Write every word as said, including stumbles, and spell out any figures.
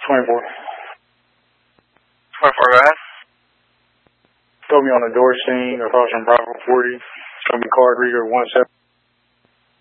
twenty-four. twenty-four, go ahead. Told me on the door scene across from Bravo forty. It's going to be card reader one seven.